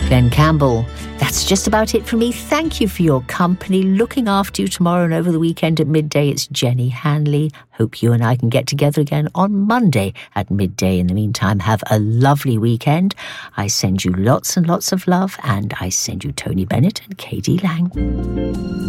Glenn Campbell. That's just about it for me. Thank you for your company. Looking after you tomorrow and over the weekend at midday, it's Jenny Hanley. Hope you and I can get together again on Monday at midday. In the meantime, have a lovely weekend. I send you lots and lots of love, and I send you Tony Bennett and Katie Lang.